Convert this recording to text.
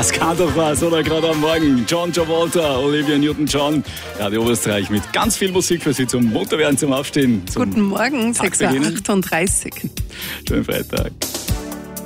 Das kann doch was, oder? Gerade am Morgen. John Travolta, Olivia Newton-John. Radio Oberösterreich mit ganz viel Musik für Sie zum Munterwerden, zum Aufstehen. Guten Morgen, 6:38 Uhr. Schönen Freitag.